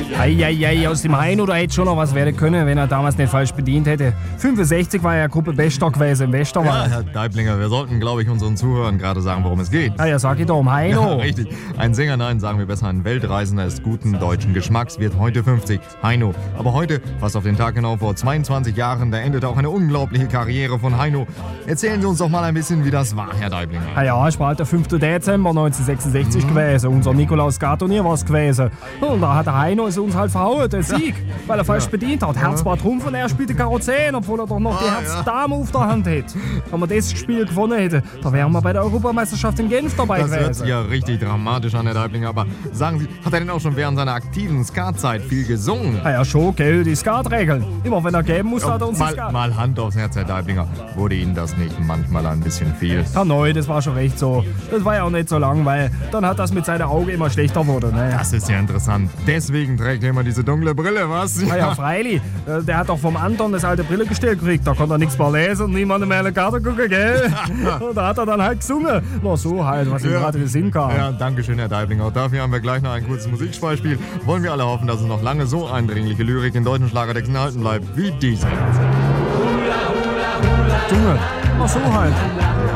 Eieiei, aus dem Heino, da hätte schon noch was werden können, wenn er damals nicht falsch bedient hätte. 65 war ja Gruppe Bester gewesen im Ja, Westerwald. Herr Deiblinger, wir sollten, glaube ich, unseren Zuhörern gerade sagen, worum es geht. Ja, sag ich doch, um Ja, Heino. richtig. Ein Sänger, nein, sagen wir besser, ein Weltreisender ist guten deutschen Geschmacks, wird heute 50. Heino. Aber heute, fast auf den Tag genau vor 22 Jahren, da endete auch eine unglaubliche Karriere von Heino. Erzählen Sie uns doch mal ein bisschen, wie das war, Herr Deiblinger. Ja, es war halt der 5. Dezember 1966 gewesen. Unser Nikolaus Gartonier war es gewesen. Und da hat der Heino es uns halt verhauen, der Sieg, weil er falsch bedient hat. Herz war Trumpf und er spielte Karo 10, obwohl er doch noch die Herz-Dame auf der Hand hätte. Wenn wir das Spiel gewonnen hätten, da wären wir bei der Europameisterschaft in Genf dabei Das hört gewesen. sich ja richtig dramatisch an, Herr Deiblinger. Aber sagen Sie, hat er denn auch schon während seiner aktiven Skatzeit viel gesungen? Ja, schon, gell, die Skatregeln. Immer wenn er geben muss, hat er uns die Skat. Mal Hand aufs Herz, Herr Deiblinger. Wurde Ihnen das nicht manchmal ein bisschen viel? Ja, neu, das war schon recht so. Das war ja auch nicht so lang, weil dann hat das mit seinem Auge immer schlechter geworden. Ne? Das ist ja interessant. Deswegen trägt er immer diese dunkle Brille, was? Ja, freilich. Der hat doch vom Anton das alte Brillengestell gekriegt. Da konnte er nichts mehr lesen und niemand mehr in die Karte gucken, gell? Und da hat er dann halt gesungen. Nur so halt, was ihm gerade in den Sinn kam. Ja, danke schön, Herr Deiblinger. Auch dafür haben wir gleich noch ein kurzes Musikspiel. Wollen wir alle hoffen, dass es noch lange so eindringliche Lyrik in deutschen Schlagertexten erhalten bleibt wie diese. Junge, nur so halt.